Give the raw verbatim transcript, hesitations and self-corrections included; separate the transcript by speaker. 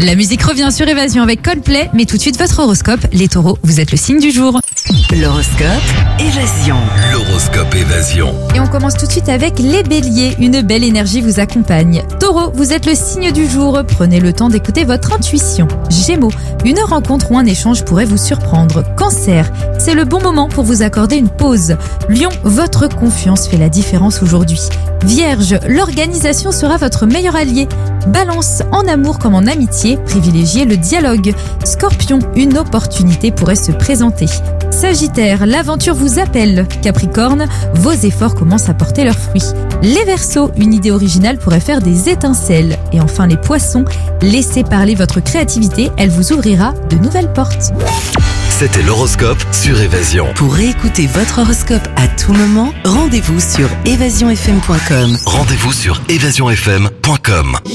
Speaker 1: La musique revient sur Évasion avec Coldplay, mais tout de suite votre horoscope. Les taureaux, vous êtes le signe du jour.
Speaker 2: L'horoscope Évasion.
Speaker 3: L'horoscope Évasion.
Speaker 1: Et on commence tout de suite avec les béliers. Une belle énergie vous accompagne. Taureau, vous êtes le signe du jour. Prenez le temps d'écouter votre intuition. Gémeaux, une rencontre ou un échange pourrait vous surprendre. Cancer, c'est le bon moment pour vous accorder une pause. Lion, votre confiance fait la différence aujourd'hui. Vierge, l'organisation sera votre meilleur allié. Balance, en amour comme en amitié, privilégiez le dialogue. Scorpion, une opportunité pourrait se présenter. Sagittaire, l'aventure vous appelle. Capricorne, vos efforts commencent à porter leurs fruits. Les Verseaux, une idée originale pourrait faire des étincelles. Et enfin les Poissons, laissez parler votre créativité, elle vous ouvrira de nouvelles portes.
Speaker 3: C'était l'horoscope sur Évasion.
Speaker 2: Pour réécouter votre horoscope à tout moment, rendez-vous sur évasion f m point com.
Speaker 3: Rendez-vous sur évasion f m point com.